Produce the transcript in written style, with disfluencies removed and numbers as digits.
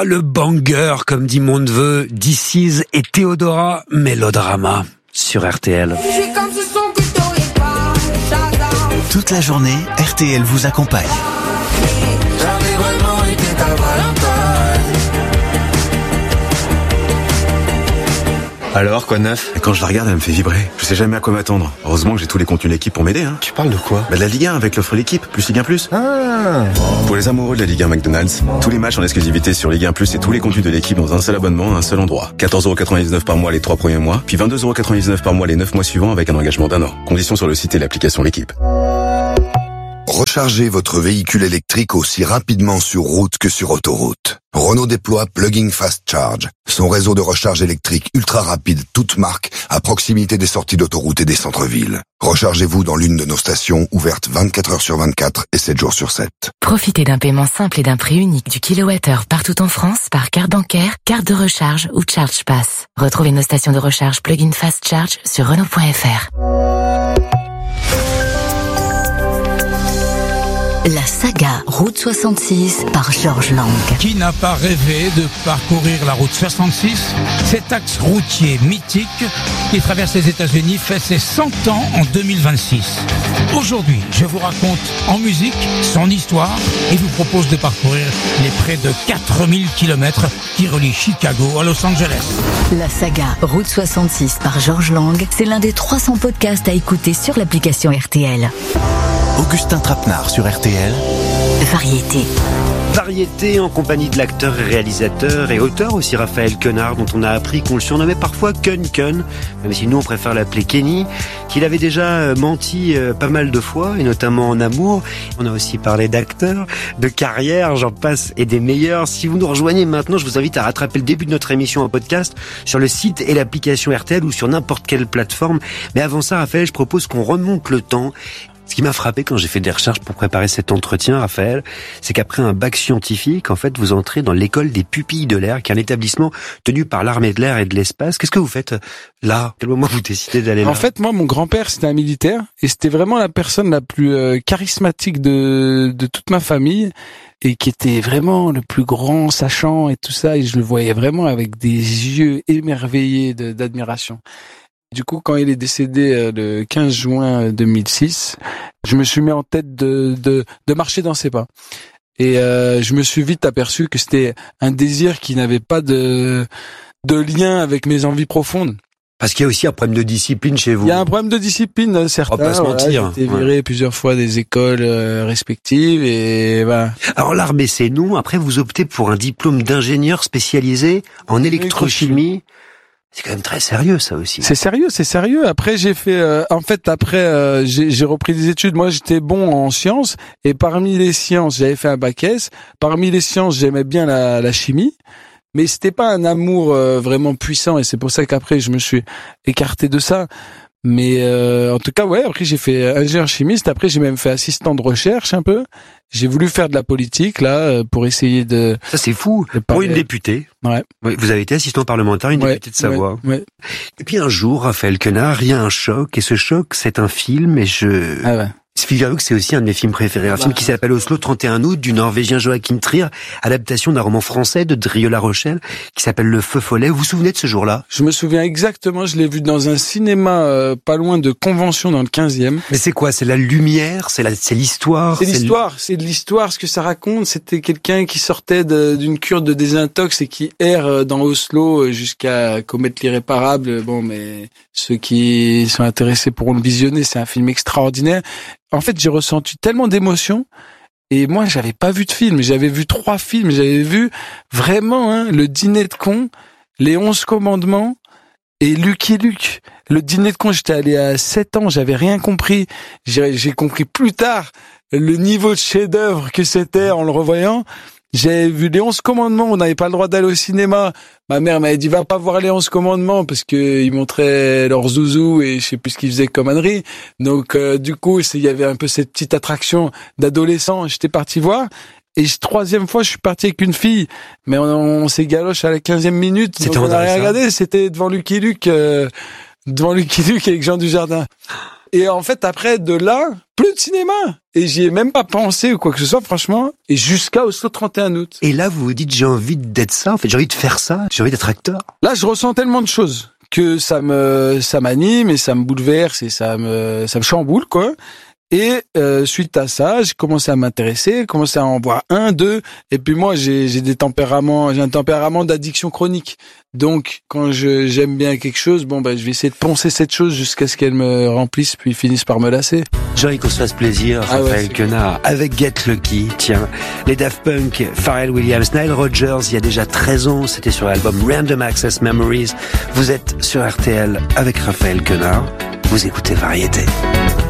le banger, comme dit mon neveu, DC's et Théodora, mélodrama sur RTL. Toute la journée, RTL vous accompagne. Alors, quoi de neuf? Quand je la regarde, elle me fait vibrer. Je sais jamais à quoi m'attendre. Heureusement que j'ai tous les contenus de l'équipe pour m'aider, hein. Tu parles de quoi? De la Ligue 1 avec l'offre l'équipe, plus Ligue 1 Plus. Ah. Pour les amoureux de la Ligue 1 McDonald's, tous les matchs en exclusivité sur Ligue 1 Plus et tous les contenus de l'équipe dans un seul abonnement à un seul endroit. 14,99€ par mois les 3 premiers mois, puis 22,99€ par mois les 9 mois suivants avec un engagement d'1 an. Conditions sur le site et l'application L'équipe. Rechargez votre véhicule électrique aussi rapidement sur route que sur autoroute. Renault déploie Plug-in Fast Charge, son réseau de recharge électrique ultra rapide, toute marque, à proximité des sorties d'autoroute et des centres-villes. Rechargez-vous dans l'une de nos stations ouvertes 24h/24 et 7 jours sur 7. Profitez d'un paiement simple et d'un prix unique du kilowattheure partout en France par carte bancaire, carte de recharge ou Charge Pass. Retrouvez nos stations de recharge Plug-in Fast Charge sur Renault.fr. La saga Route 66 par Georges Lang. Qui n'a pas rêvé de parcourir la route 66, cet axe routier mythique qui traverse les États-Unis fait ses 100 ans en 2026. Aujourd'hui, je vous raconte en musique son histoire et vous propose de parcourir les près de 4000 km qui relient Chicago à Los Angeles. La saga Route 66 par Georges Lang, c'est l'un des 300 podcasts à écouter sur l'application RTL. Augustin Trapenard sur RTL. Variété. Variété en compagnie de l'acteur et réalisateur et auteur aussi Raphaël Quenard, dont on a appris qu'on le surnommait parfois Kun, même si nous on préfère l'appeler Kenny, qu'il avait déjà menti pas mal de fois, et notamment en amour. On a aussi parlé d'acteur, de carrière, j'en passe et des meilleurs. Si vous nous rejoignez maintenant, je vous invite à rattraper le début de notre émission en podcast sur le site et l'application RTL ou sur n'importe quelle plateforme. Mais avant ça, Raphaël, je propose qu'on remonte le temps. Ce qui m'a frappé quand j'ai fait des recherches pour préparer cet entretien, Raphaël, c'est qu'après un bac scientifique, en fait, vous entrez dans l'école des pupilles de l'air, qui est un établissement tenu par l'armée de l'air et de l'espace. Qu'est-ce que vous faites là? À quel moment vous décidez d'aller là? En fait, moi, mon grand-père, c'était un militaire, et c'était vraiment la personne la plus charismatique de toute ma famille, et qui était vraiment le plus grand sachant et tout ça, et je le voyais vraiment avec des yeux émerveillés d'admiration. Du coup, quand il est décédé le 15 juin 2006, je me suis mis en tête de marcher dans ses pas. Et je me suis vite aperçu que c'était un désir qui n'avait pas de lien avec mes envies profondes. Parce qu'il y a aussi un problème de discipline chez vous. Il y a un problème de discipline, certain. On va pas se mentir. J'ai été viré plusieurs fois des écoles respectives et voilà. Alors l'armée, c'est non. Après, vous optez pour un diplôme d'ingénieur spécialisé en électrochimie. C'est quand même très sérieux, ça aussi. C'est sérieux. Après, j'ai fait, j'ai repris des études. Moi, j'étais bon en sciences. Et parmi les sciences, j'avais fait un bac S. Parmi les sciences, j'aimais bien la chimie. Mais c'était pas un amour vraiment puissant. Et c'est pour ça qu'après, je me suis écarté de ça. Mais en tout cas, ouais, après j'ai fait ingénieur chimiste, après j'ai même fait assistant de recherche un peu. J'ai voulu faire de la politique là pour essayer de... Ça c'est fou, pour une députée. Ouais. Oui, vous avez été assistant parlementaire, une députée de Savoie. Ouais. Et puis un jour, Raphaël Quenard, il y a un choc, et ce choc c'est un film, et Ah ouais. Figurez-vous que c'est aussi un de mes films préférés, un film qui s'appelle Oslo 31 août du Norvégien Joachim Trier, adaptation d'un roman français de Drieux La Rochelle, qui s'appelle Le Feu Follet. Vous vous souvenez de ce jour-là? Je me souviens exactement, je l'ai vu dans un cinéma pas loin de Convention dans le 15e. Mais c'est quoi? C'est la lumière? C'est l'histoire? C'est de l'histoire, ce que ça raconte. C'était quelqu'un qui sortait d'une cure de désintox et qui erre dans Oslo jusqu'à commettre l'irréparable. Bon, mais ceux qui sont intéressés pourront le visionner, c'est un film extraordinaire. En fait, j'ai ressenti tellement d'émotions. Et moi, j'avais pas vu de film. J'avais vu 3 films. J'avais vu vraiment Le Dîner de con, Les 11 Commandements et Lucky Luke. Le Dîner de con, j'étais allé à 7 ans. J'avais rien compris. J'ai compris plus tard le niveau de chef-d'œuvre que c'était en le revoyant. J'ai vu les 11 commandements, on n'avait pas le droit d'aller au cinéma. Ma mère m'avait dit, va pas voir les 11 commandements, parce que ils montraient leurs zouzous et je sais plus ce qu'ils faisaient comme conneries. Donc, du coup, il y avait un peu cette petite attraction d'adolescent. J'étais parti voir. Et 3e fois, je suis parti avec une fille. Mais on s'est galoche à la 15e minute. Donc on n'a rien regardé. C'était devant Lucky Luke avec Jean Dujardin. Et en fait, après, de là, plus de cinéma. Et j'y ai même pas pensé ou quoi que ce soit, franchement. Et jusqu'à Oslo 31 août. Et là, vous vous dites, j'ai envie d'être ça, en fait, j'ai envie de faire ça, j'ai envie d'être acteur. Là, je ressens tellement de choses que ça m'anime et ça me bouleverse et ça me chamboule, quoi. Et suite à ça, j'ai commencé à m'intéresser, commencé à en voir 1, 2, et puis moi j'ai un tempérament d'addiction chronique. Donc quand j'aime bien quelque chose, je vais essayer de poncer cette chose jusqu'à ce qu'elle me remplisse puis finisse par me lasser. J'ai envie qu'on se fasse plaisir, Raphaël Quenard, avec Get Lucky, tiens, les Daft Punk, Pharrell Williams, Nile Rodgers, il y a déjà 13 ans, c'était sur l'album Random Access Memories. Vous êtes sur RTL avec Raphaël Quenard, vous écoutez Variété.